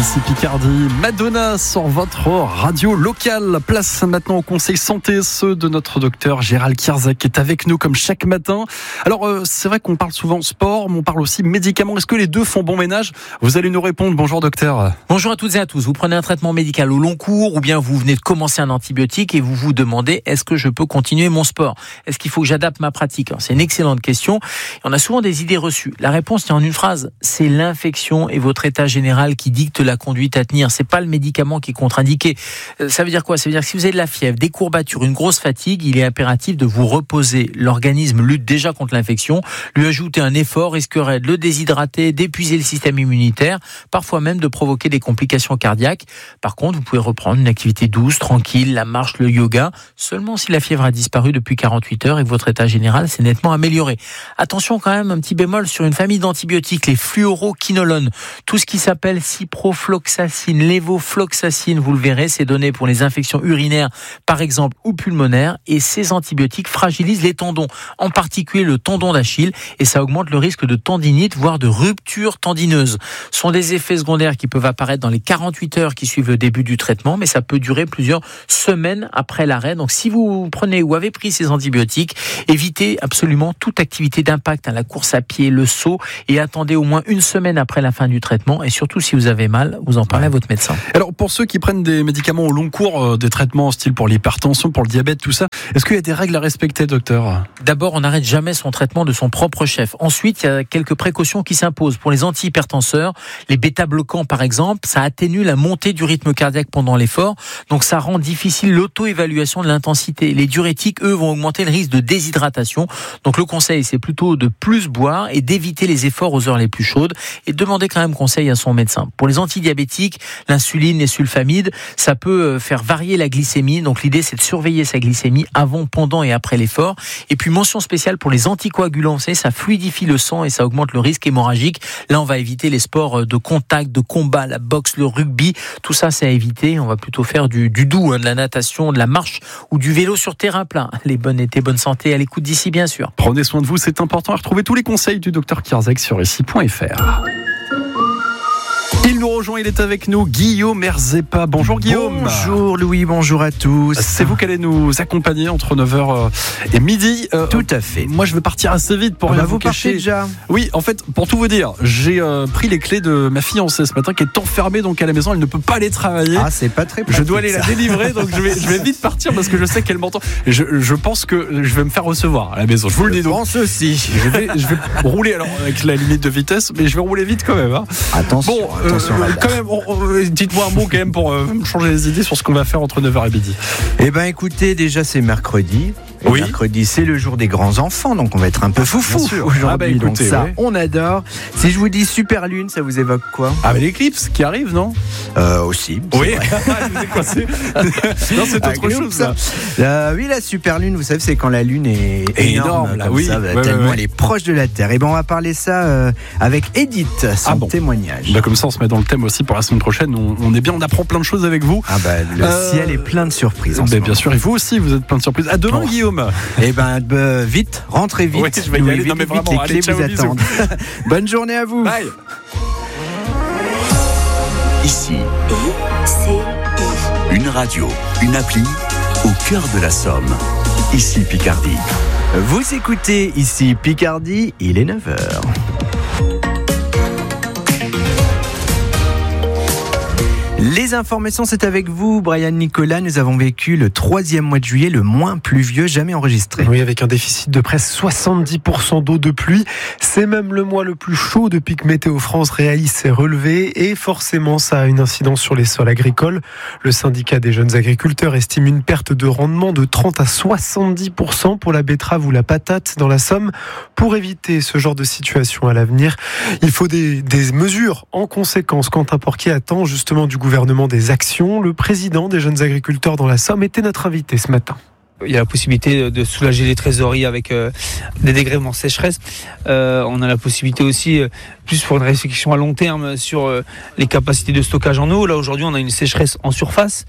ici Picardie. Madonna sur votre radio locale. Place maintenant au conseil santé, ceux de notre docteur Gérald Kierzek qui est avec nous comme chaque matin. Alors c'est vrai qu'on parle souvent sport, mais on parle aussi médicaments. Est-ce que les deux font bon ménage? Vous allez nous répondre. Bonjour docteur. Bonjour à toutes et à tous. Vous prenez un traitement médical au long cours ou bien vous venez de commencer un antibiotique et vous vous demandez est-ce que je peux continuer mon sport? Est-ce qu'il faut que j'adapte ma pratique? C'est une excellente question. On a souvent des idées reçues. La réponse tient en une phrase. C'est l'infection et votre état général qui dicte la conduite à tenir. C'est pas le médicament qui est contre-indiqué. Ça veut dire quoi? Ça veut dire que si vous avez de la fièvre, des courbatures, une grosse fatigue, il est impératif de vous reposer. L'organisme lutte déjà contre l'infection. Lui ajouter un effort risquerait de le déshydrater, d'épuiser le système immunitaire, parfois même de provoquer des complications cardiaques. Par contre, vous pouvez reprendre une activité douce, tranquille, la marche, le yoga, seulement si la fièvre a disparu depuis 48 heures et que votre état général s'est nettement amélioré. Attention quand même, un petit bémol sur une famille d'antibiotiques, les fluoroquinolones. Tout ce qui s'appelle ciprofloxacine, lévofloxacine, vous le verrez, c'est donné pour les infections urinaires, par exemple, ou pulmonaires. Et ces antibiotiques fragilisent les tendons, en particulier le tendon d'Achille, et ça augmente le risque de tendinite, voire de rupture tendineuse. Ce sont des effets secondaires qui peuvent apparaître dans les 48 heures qui suivent le début du traitement, mais ça peut durer plusieurs semaines après l'arrêt. Donc si vous prenez ou avez pris ces antibiotiques, évitez absolument toute activité d'impact, la course à pied, le saut, et attendez au moins une semaine après la fin du traitement. Et surtout, si vous avez mal, vous en parlez à votre médecin. Alors, pour ceux qui prennent des médicaments au long cours, des traitements style pour l'hypertension, pour le diabète, tout ça, est-ce qu'il y a des règles à respecter, docteur? D'abord, on n'arrête jamais son traitement de son propre chef. Ensuite, il y a quelques précautions qui s'imposent. Pour les antihypertenseurs, les bêta-bloquants, par exemple, ça atténue la montée du rythme cardiaque pendant l'effort. Donc, ça rend difficile l'auto-évaluation de l'intensité. Les diurétiques, eux, vont augmenter le risque de déshydratation. Donc, le conseil, c'est plutôt de plus boire et d'éviter les efforts aux heures les plus chaudes et demander quand même conseil à son médecin. Pour les antidiabétiques, l'insuline, les sulfamides, ça peut faire varier la glycémie. Donc l'idée, c'est de surveiller sa glycémie avant, pendant et après l'effort. Et puis mention spéciale pour les anticoagulants, ça fluidifie le sang et ça augmente le risque hémorragique. Là, on va éviter les sports de contact, de combat, la boxe, le rugby. Tout ça, c'est à éviter. On va plutôt faire du doux, de la natation, de la marche ou du vélo sur terrain plat. Les bonnes étés, bonne santé à l'écoute d'ici, bien sûr. Prenez soin de vous, c'est important. Retrouvez tous les conseils du docteur Kierzek sur ici.fr. Il nous rejoint, il est avec nous, Guillaume Erzepa. Bonjour Guillaume. Bonjour Louis, bonjour à tous. C'est vous qui allez nous accompagner entre 9h et midi. Tout à fait. Moi je vais partir assez vite pour rien vous cacher. Déjà. Oui, en fait, pour tout vous dire, j'ai pris les clés de ma fiancée ce matin qui est enfermée donc à la maison, elle ne peut pas aller travailler. Ah, c'est pas très pratique. Je dois aller la délivrer, donc je vais vite partir parce que je sais qu'elle m'entend. Je pense que je vais me faire recevoir à la maison. Je vous le dis donc. Je pense aussi. Je vais rouler alors avec la limite de vitesse, mais je vais rouler vite quand même. Hein. Attention. Bon, quand même, dites-moi un mot quand même pour changer les idées sur ce qu'on va faire entre 9h et midi. Eh ben écoutez, déjà c'est mercredi. Et oui. Mercredi, c'est le jour des grands enfants, donc on va être un peu foufou aujourd'hui. Ah bah écoutez, donc ça, ouais. on adore. Si je vous dis super lune, ça vous évoque quoi? Ah mais l'éclipse qui arrive, non? Aussi. Oui. Je vous ai coincé. Non, c'est autre chose ça. Oui, la super lune, vous savez, c'est quand la lune est énorme là, oui. Ça, tellement elle est proche de la Terre. Et ben on va parler ça avec Edith, son témoignage. Bah comme ça, on se met dans le thème aussi pour la semaine prochaine. On est bien, on apprend plein de choses avec vous. Ah bah le ciel est plein de surprises. Bien sûr, et vous aussi, vous êtes plein de surprises. À demain, Guillaume. Eh ben vite, rentrez vite. Oui, je vais y aller. Non mais vraiment, les allez, clés vous attendent. Bonne journée à vous. Bye. Ici, une radio, une appli au cœur de la Somme. Ici Picardie. Vous écoutez ici Picardie, il est 9h. Les informations, c'est avec vous, Brian Nicolas. Nous avons vécu le 3e mois de juillet, le moins pluvieux jamais enregistré. Oui, avec un déficit de presque 70% d'eau de pluie. C'est même le mois le plus chaud depuis que Météo France réalise ses relevés. Et forcément, ça a une incidence sur les sols agricoles. Le syndicat des jeunes agriculteurs estime une perte de rendement de 30 à 70% pour la betterave ou la patate dans la Somme. Pour éviter ce genre de situation à l'avenir, il faut des mesures en conséquence. Quentin Porquier attend justement du gouvernement des actions. Le président des jeunes agriculteurs dans la Somme était notre invité ce matin. Il y a la possibilité de soulager les trésoreries avec des dégrèvements sécheresse. On a la possibilité aussi, plus pour une réflexion à long terme, sur les capacités de stockage en eau. Là, aujourd'hui, on a une sécheresse en surface.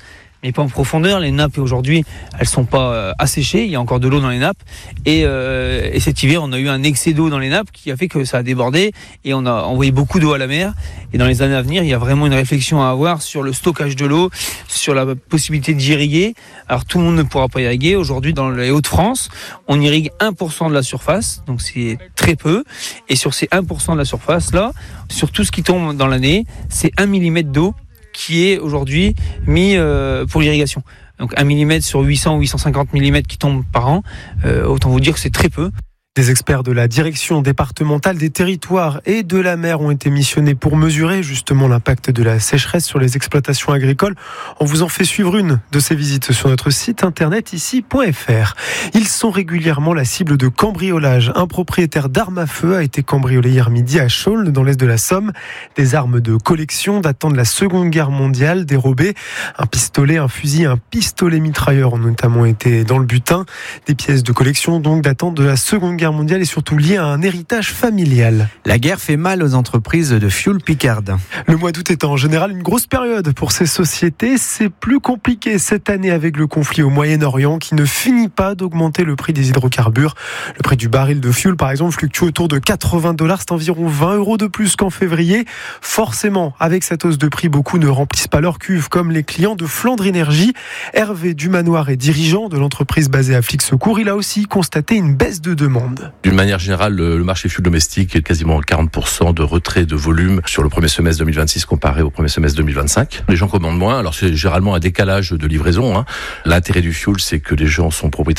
mais pas en profondeur. Les nappes aujourd'hui, elles sont pas asséchées. Il y a encore de l'eau dans les nappes. Et cet hiver, on a eu un excès d'eau dans les nappes qui a fait que ça a débordé et on a envoyé beaucoup d'eau à la mer. Et dans les années à venir, il y a vraiment une réflexion à avoir sur le stockage de l'eau, sur la possibilité d'irriguer. Alors tout le monde ne pourra pas irriguer. Aujourd'hui, dans les Hauts-de-France, on irrigue 1% de la surface, donc c'est très peu. Et sur ces 1% de la surface là, sur tout ce qui tombe dans l'année, c'est 1 mm d'eau qui est aujourd'hui mis pour l'irrigation. Donc 1 mm sur 800 ou 850 mm qui tombent par an, autant vous dire que c'est très peu. Des experts de la direction départementale des territoires et de la mer ont été missionnés pour mesurer justement l'impact de la sécheresse sur les exploitations agricoles. On vous en fait suivre une de ces visites sur notre site internet ici.fr. Ils sont régulièrement la cible de cambriolage. Un propriétaire d'armes à feu a été cambriolé hier midi à Chaulnes, dans l'est de la Somme. Des armes de collection datant de la Seconde Guerre mondiale dérobées. Un pistolet, un fusil, un pistolet mitrailleur ont notamment été dans le butin. Des pièces de collection donc datant de la Seconde Guerre mondiale et surtout lié à un héritage familial. La guerre fait mal aux entreprises de fuel Picard. Le mois d'août est en général une grosse période pour ces sociétés. C'est plus compliqué cette année avec le conflit au Moyen-Orient qui ne finit pas d'augmenter le prix des hydrocarbures. Le prix du baril de fuel, par exemple, fluctue autour de $80. C'est environ 20 € de plus qu'en février. Forcément, avec cette hausse de prix, beaucoup ne remplissent pas leur cuve, comme les clients de Flandre Énergie. Hervé Dumanoir est dirigeant de l'entreprise basée à Flix-Secours. Il a aussi constaté une baisse de demande. D'une manière générale, le marché fuel domestique est quasiment 40% de retrait de volume sur le premier semestre 2026 comparé au premier semestre 2025. Les gens commandent moins, alors c'est généralement un décalage de livraison. L'intérêt du fuel, c'est que les gens sont propriétaires